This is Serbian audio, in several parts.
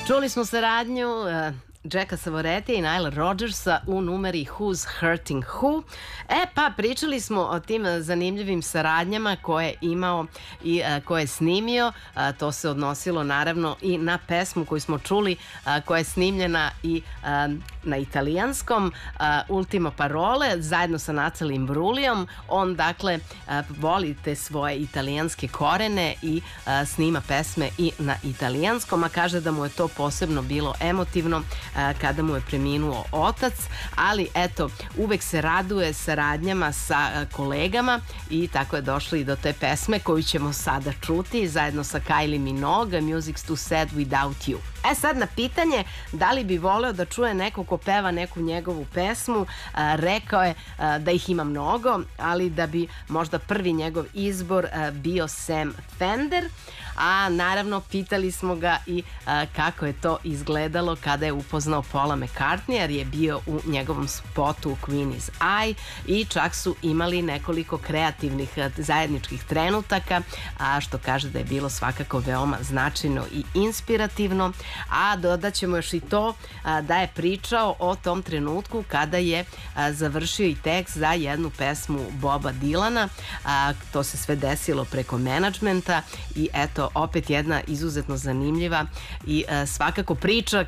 Čuli smo saradnju Jacka Savoretija i Nile Rodgersa u numeri Who's Hurting Who. Pa pričali smo o tim zanimljivim saradnjama koje je imao i koje je snimio. To se odnosilo naravno i na pesmu koju smo čuli, koja je snimljena i na italijanskom, Ultimo parole, zajedno sa Natalie Imbrugliom. On dakle voli te svoje italijanske korene i snima pesme i na italijanskom, a kaže da mu je to posebno bilo emotivno kada mu je preminuo otac, ali eto, uvek se raduje saradnjama sa kolegama i tako je došlo i do te pesme koju ćemo sada čuti zajedno sa Kylie Minogue, Music's Too Sad Without You. Sad na pitanje da li bi voleo da čuje neko ko peva neku njegovu pesmu, rekao je da ih ima mnogo, ali da bi možda prvi njegov izbor bio Sam Fender, a naravno pitali smo ga i kako je to izgledalo kada je upoznao Paula McCartney, jer je bio u njegovom spotu Queen is I i čak su imali nekoliko kreativnih zajedničkih trenutaka, što kaže da je bilo svakako veoma značajno i inspirativno. A dodat ćemo još i to da je pričao o tom trenutku kada je završio i tekst za jednu pesmu Boba Dilana. To se sve desilo preko menadžmenta i eto, opet jedna izuzetno zanimljiva i svakako priča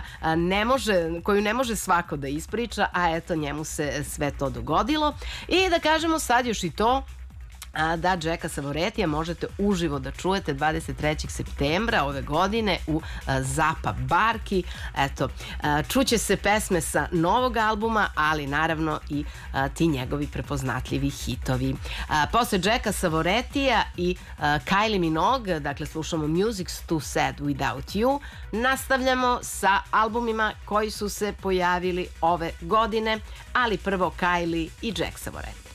koju ne može svako da ispriča, a eto, njemu se sve to dogodilo. I da kažemo sad još i to da Jacka Savoretija možete uživo da čujete 23. septembra ove godine u Zapa Barki. Eto, čuće se pesme sa novog albuma, ali naravno i ti njegovi prepoznatljivi hitovi. Posle Jacka Savoretija i Kylie Minogue, dakle slušamo Music's Too Sad Without You, nastavljamo sa albumima koji su se pojavili ove godine, ali prvo Kylie i Jack Savoretija.